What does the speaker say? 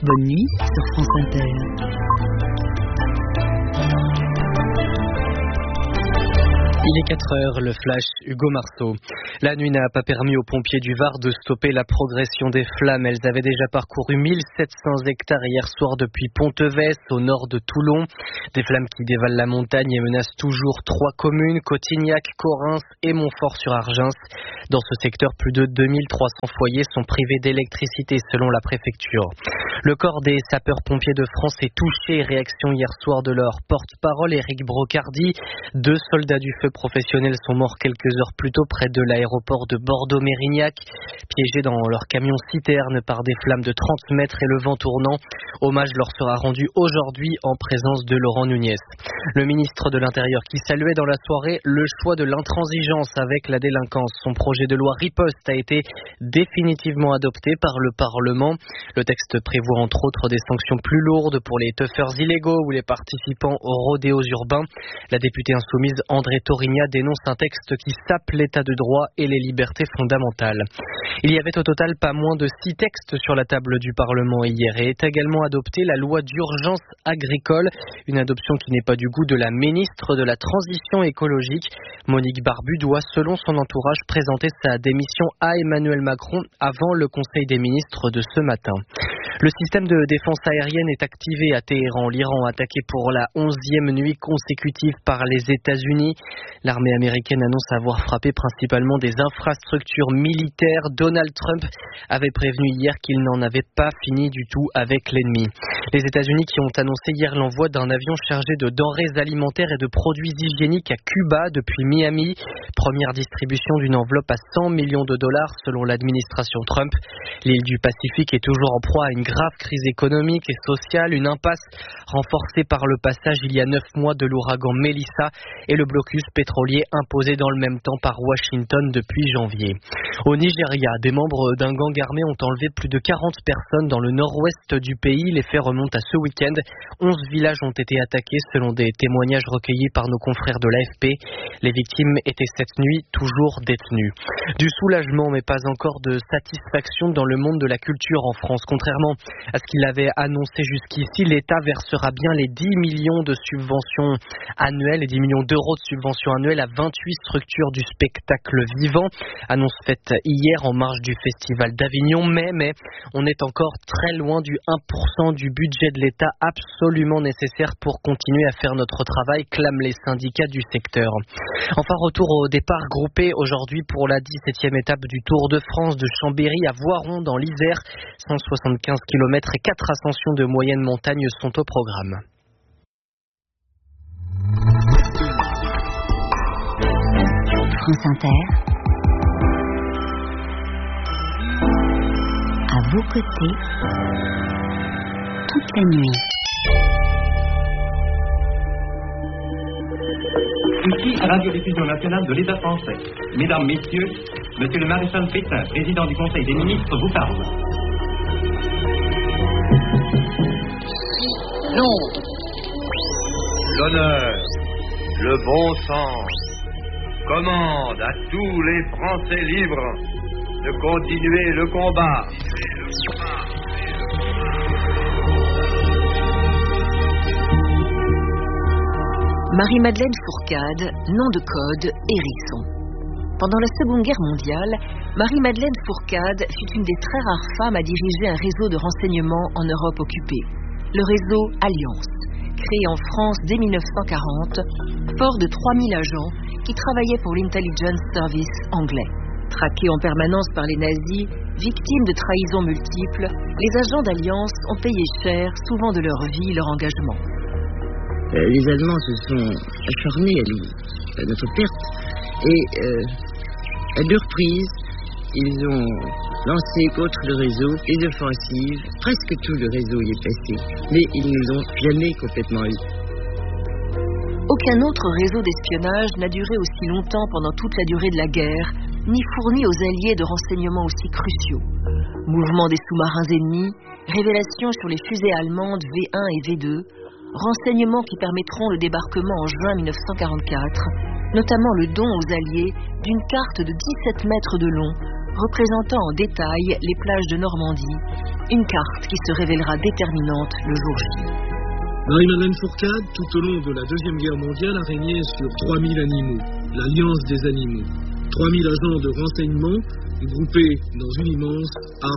bonne nuit sur France Inter. Il est 4h, le flash, Hugo Marceau. La nuit n'a pas permis aux pompiers du Var de stopper la progression des flammes. Elles avaient déjà parcouru 1700 hectares hier soir depuis Pontevès, au nord de Toulon. Des flammes qui dévalent la montagne et menacent toujours 3 communes, Cotignac, Correns et Montfort-sur-Argens. Dans ce secteur, plus de 2300 foyers sont privés d'électricité selon la préfecture. Le corps des sapeurs-pompiers de France est touché. Réaction hier soir de leur porte-parole, Éric Brocardi. 2 soldats du feu professionnels sont morts quelques heures plus tôt près de l'aéroport de Bordeaux-Mérignac, piégés dans leur camion citerne par des flammes de 30 mètres et le vent tournant. Hommage leur sera rendu aujourd'hui en présence de Laurent Nunez. Le ministre de l'Intérieur qui saluait dans la soirée le choix de l'intransigeance avec la délinquance. Son projet de loi riposte a été définitivement adopté par le Parlement. Le texte prévoit entre autres des sanctions plus lourdes pour les teufeurs illégaux ou les participants aux rodéos urbains. La députée insoumise André Torigna dénonce un texte qui sape l'état de droit et les libertés fondamentales. Il y avait au total pas moins de 6 textes sur la table du Parlement hier et est également adoptée la loi d'urgence agricole, une adoption qui n'est pas du goût de la ministre de la Transition écologique. Monique Barbu doit, selon son entourage, présenter sa démission à Emmanuel Macron avant le Conseil des ministres de ce matin. Le système de défense aérienne est activé à Téhéran. L'Iran attaqué pour la 11e nuit consécutive par les États-Unis. L'armée américaine annonce avoir frappé principalement des infrastructures militaires. Donald Trump avait prévenu hier qu'il n'en avait pas fini du tout avec l'ennemi. Les États-Unis qui ont annoncé hier l'envoi d'un avion chargé de denrées alimentaires et de produits hygiéniques à Cuba depuis Miami. Première distribution d'une enveloppe à 100 millions de dollars selon l'administration Trump. L'île du Pacifique est toujours en proie à une grave crise économique et sociale, une impasse renforcée par le passage il y a 9 mois de l'ouragan Melissa et le blocus pétrolier imposé dans le même temps par Washington depuis janvier. Au Nigeria, des membres d'un gang armé ont enlevé plus de 40 personnes dans le nord-ouest du pays. Les faits remontent à ce week-end. 11 villages ont été attaqués selon des témoignages recueillis par nos confrères de l'AFP. Les victimes étaient cette nuit toujours détenues. Du soulagement mais pas encore de satisfaction dans le monde de la culture en France. Contrairement à ce qu'il avait annoncé jusqu'ici, l'État versera bien les 10 millions de subventions annuelles, les 10 millions d'euros de subventions annuelles à 28 structures du spectacle vivant. Annonce faite hier en marge du Festival d'Avignon, mais on est encore très loin du 1% du budget de l'État absolument nécessaire pour continuer à faire notre travail, clament les syndicats du secteur. Enfin, retour au départ groupé aujourd'hui pour la 17e étape du Tour de France de Chambéry à Voiron dans l'Isère. 175 km et 4 ascensions de moyenne montagne sont au programme. France Inter, à vos côtés, toute la nuit. Ici, Radio-Diffusion nationale de l'État français. Mesdames, Messieurs, Monsieur le Maréchal Pétain, président du Conseil des ministres, vous parle. L'honneur, le bon sens commande à tous les Français libres de continuer le combat. Marie-Madeleine Fourcade, nom de code Hérisson. Pendant la Seconde Guerre mondiale, Marie-Madeleine Fourcade fut une des très rares femmes à diriger un réseau de renseignement en Europe occupée, le réseau Alliance, créé en France dès 1940, fort de 3000 agents qui travaillaient pour l'Intelligence Service anglais. Traqués en permanence par les nazis, victimes de trahisons multiples, les agents d'Alliance ont payé cher, souvent de leur vie, leur engagement. Les Allemands se sont acharnés à notre perte et à 2 reprises, ils ont lancé contre le réseau des offensives. Presque tout le réseau y est passé, mais ils ne l'ont jamais complètement eu. Aucun autre réseau d'espionnage n'a duré aussi longtemps pendant toute la durée de la guerre, ni fourni aux alliés de renseignements aussi cruciaux. Mouvement des sous-marins ennemis, révélations sur les fusées allemandes V1 et V2, renseignements qui permettront le débarquement en juin 1944, notamment le don aux Alliés d'une carte de 17 mètres de long, représentant en détail les plages de Normandie, une carte qui se révélera déterminante le jour J. Marie-Madeleine Fourcade, tout au long de la Deuxième Guerre mondiale, a régné sur 3000 animaux, l'Alliance des animaux. 3000 agents de renseignement groupés dans une immense